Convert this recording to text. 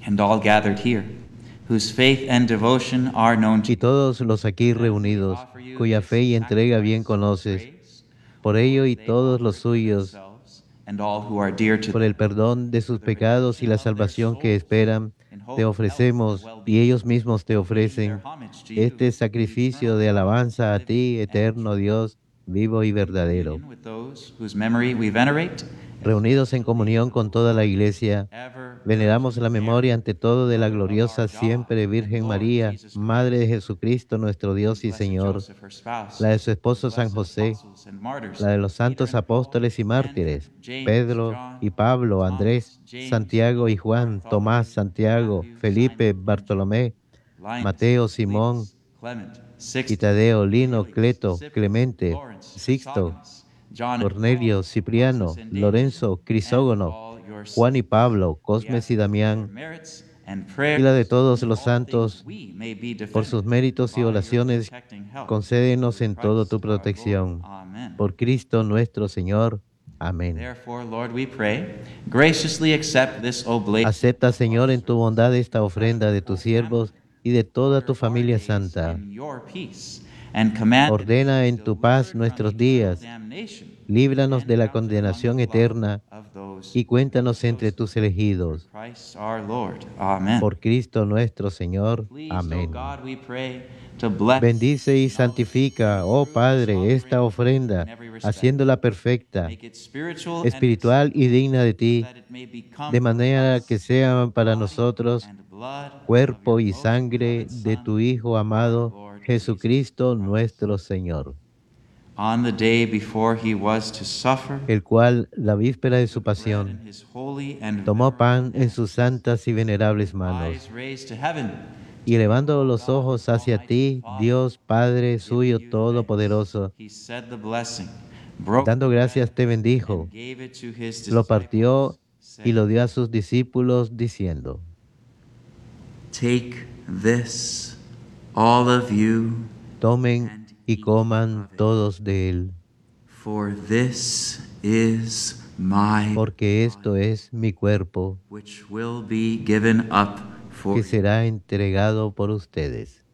and all gathered here, whose faith and devotion are known to y you. todos los aquí reunidos, Offer you cuya this fe y entrega bien sacrifice of conoces, praise, por ello y they todos offer los it for suyos, themselves and all who are dear to por el them, perdón de for sus the pecados y redemption la of their salvación que souls, esperan, in te hope, health, and ofrecemos, y well-being, ellos mismos te making their ofrecen, homage to you, este the sacrificio eternal de God, alabanza a living ti, and eterno true. Dios, vivo y In verdadero. communion with those whose memory we venerate, Reunidos en especially comunión con those toda la whose Iglesia, ever veneramos la Virgin memoria Mary, ante todo de la Mother of our gloriosa God siempre and Virgen Lord María, Jesus Madre de Christ, Jesucristo nuestro and Dios y blessed Señor, Joseph, her spouse, la de su and the esposo San blessed José, apostles and martyrs, la de los Peter santos and Paul, apóstoles y Andrew, mártires, James, Pedro y John, Pablo, Andrés, Thomas, James, Santiago y Philip, Juan, Tomás, Bartholomew, Santiago, Matthew, Felipe, Simon, and Jude, Bartolomé, Linus, Mateo, Simón, Cletus, Clement, y Sixtus, Tadeo, Lino, Cornelius, Cleto, Cyprian, Clemente, Lawrence, Sixto, Chrysogonus, John and Cornelio, Paul, Moses Cipriano, and David, Lorenzo, and Crisógono, all your Juan y saints. Pablo, We Cosmes ask y that through their Damián, merits and y la de prayers todos in los all things santos, we may be por sus defended méritos y by your oraciones, protecting help. concédenos Through en todo tu Christ our Lord. protección. Amen. Por Cristo nuestro Señor. Amén. Therefore, Lord, we pray, graciously accept this oblation Acepta, of our Señor, en tu service bondad esta as ofrenda our de whole tus family. siervos y de toda Order tu our familia days santa. in your peace, and command that we Ordena be en tu paz delivered from nuestros eternal días. damnation Líbranos and de la counted among the condenación beloved eterna of those y whom you have cuéntanos entre chosen. tus Through elegidos. Christ our Lord. Amen. Por Cristo nuestro Señor. Pleased, O Amén. God, we pray, to bless, Bendice y acknowledge, and santifica, oh approve this Padre, esta offering in ofrenda, every respect. haciéndola perfecta, Make it spiritual and espiritual y acceptable, digna de so ti, that it may become de for manera que us sea the para body nosotros and blood of your cuerpo y most sangre beloved de Son, tu Hijo our amado, Lord Jesus Jesucristo Christ. nuestro Señor, On the day before he was to suffer, el cual, la víspera he de su took bread in pasión, his holy and tomó venerable pan en sus hands, santas y venerables manos, eyes raised to heaven, y to you, elevando O los God, ojos hacia Almighty ti, Father, Dios Padre giving suyo you thanks, todopoderoso, he said the blessing, broke dando the bread, gracias te bendijo, and gave it to his lo disciples, partió y lo saying, dio a sus discípulos, diciendo: "Take this, all of you, Tomen and y eat coman of it, todos de él, for this is my porque esto body, es mi cuerpo, which will be given up for que you." será entregado por ustedes.